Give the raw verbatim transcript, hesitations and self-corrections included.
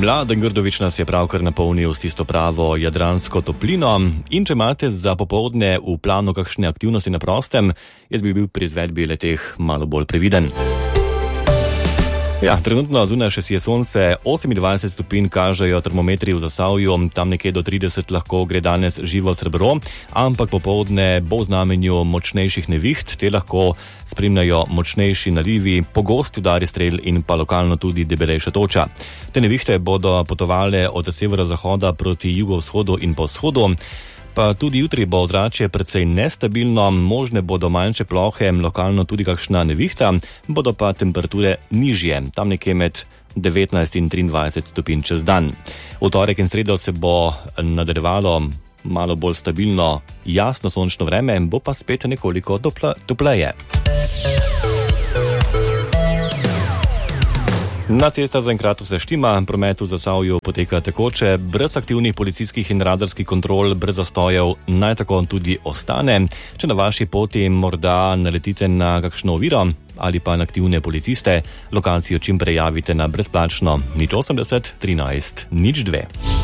Mladen Grdović nas je pravkar napolnil s tisto pravo jadransko toplino in če imate za popoldne v planu kakšne aktivnosti na prostem, jaz bi bil pri izvedbi leteh malo bolj previden. Ja, trenutno zunaj še sije sonce, osemindvajset stopinj kažejo termometri v Zasavju, tam nekje do trideset lahko gre danes živo srebro, ampak popoldne bo v znamenju močnejših neviht, te lahko spremljajo močnejši nalivi, pogosti udari strel in pa lokalno tudi debelejša toča. Te nevihte bodo potovale od severozahoda proti jugovzhodu in pa vzhodu. Pa tudi jutri bo ozračje precej nestabilno, možne bodo manjše plohe, lokalno tudi kakšna nevihta, bodo pa temperature nižje, tam nekje med devetnajst in triindvajset stopinj čez dan. V torek in sredo se bo nadaljevalo malo bolj stabilno, jasno sončno vreme, bo pa spet nekoliko topla, topleje. Na cestah zaenkrat vse štima, promet v Zasavju poteka tekoče, brez aktivnih policijskih in radarskih kontrol, brez zastojev, naj tako tudi ostane. Če na vaši poti morda naletite na kakšno oviro ali pa na aktivne policiste, lokacijo čim prej javite na brezplačno nič osemdeset trinajst nič dve.